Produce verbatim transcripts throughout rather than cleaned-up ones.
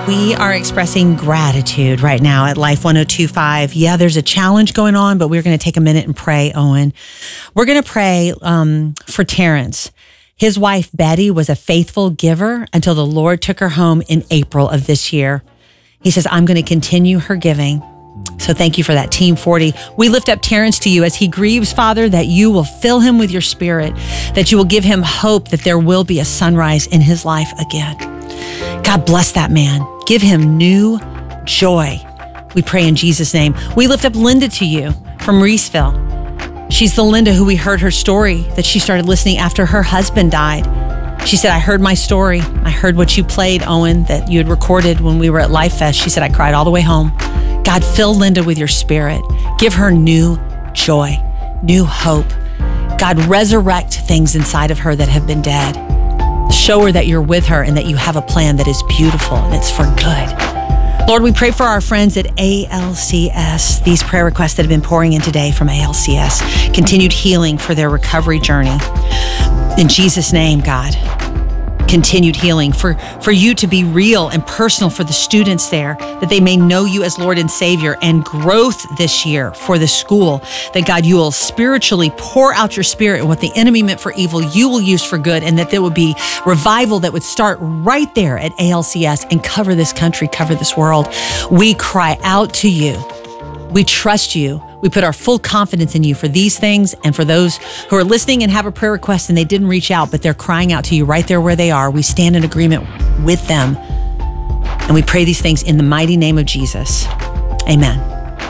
We are expressing gratitude right now at Life one oh two point five. Yeah, there's a challenge going on, but we're going to take a minute and pray, Owen. We're going to pray um, for Terrence. His wife, Betty, was a faithful giver until the Lord took her home in April of this year. He says, I'm going to continue her giving. So thank you for that, Team forty. We lift up Terrence to you as he grieves, Father, that you will fill him with your spirit, that you will give him hope that there will be a sunrise in his life again. God bless that man. Give him new joy. We pray in Jesus' name. We lift up Linda to you from Reeseville. She's the Linda who we heard her story, that she started listening after her husband died. She said, I heard my story. I heard what you played, Owen, that you had recorded when we were at Life Fest. She said, I cried all the way home. God, fill Linda with your spirit. Give her new joy, new hope. God, resurrect things inside of her that have been dead. Show her that you're with her and that you have a plan that is beautiful and it's for good. Lord, we pray for our friends at A L C S, these prayer requests that have been pouring in today from A L C S, continued healing for their recovery journey. In Jesus' name, God, continued healing for, for you to be real and personal for the students there, that they may know you as Lord and Savior, and growth this year for the school, that God, you will spiritually pour out your spirit, and what the enemy meant for evil, you will use for good, and that there would be revival that would start right there at A L C S and cover this country, cover this world. We cry out to you. We trust you. We put our full confidence in you for these things, and for those who are listening and have a prayer request and they didn't reach out, but they're crying out to you right there where they are. We stand in agreement with them, and we pray these things in the mighty name of Jesus. Amen.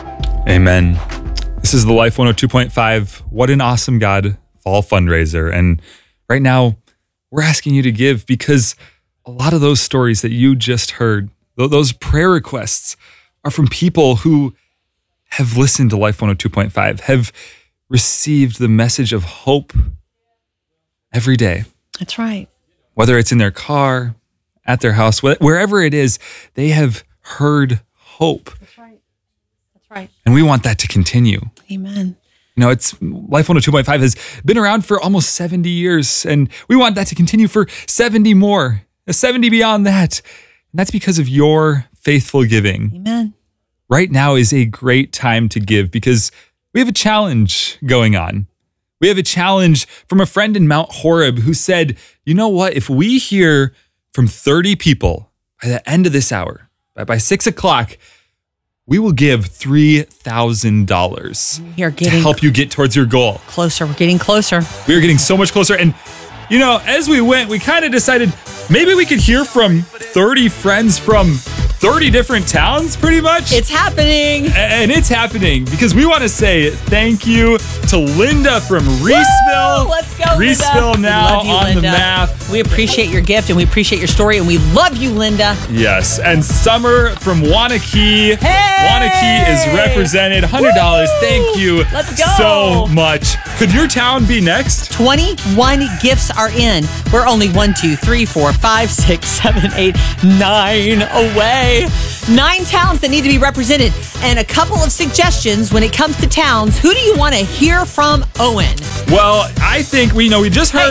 Amen. This is the Life one oh two point five What an Awesome God Fall Fundraiser. And right now, we're asking you to give because a lot of those stories that you just heard, those prayer requests, are from people who have listened to Life one oh two point five, have received the message of hope every day. That's right. Whether it's in their car, at their house, wherever it is, they have heard hope. That's right. That's right. And we want that to continue. Amen. You know, it's Life one oh two point five has been around for almost seventy years, and we want that to continue for seventy more, seventy beyond that. And that's because of your faithful giving. Amen. Right now is a great time to give because we have a challenge going on. We have a challenge from a friend in Mount Horeb who said, you know what, if we hear from thirty people by the end of this hour, by, by six o'clock, we will give three thousand dollars You're to getting help you get towards your goal. closer. We're getting closer. We are getting so much closer. And, you know, as we went, we kind of decided maybe we could hear from thirty friends from thirty different towns, pretty much. It's happening. And it's happening because we want to say thank you to Linda from Reeseville. Woo! Let's go, Reeseville Linda. now We love you, on Linda. the map. We appreciate your gift and we appreciate your story, and we love you, Linda. Yes. And Summer from Wanakee. Hey! Wanakee is represented. one hundred dollars. Woo! Thank you Let's go. so much. Could your town be next? twenty-one gifts are in. We're only one, two, three, four, five, six, seven, eight, nine away. Nine towns that need to be represented. And a couple of suggestions when it comes to towns. Who do you want to hear from, Owen? Well, I think we know we just heard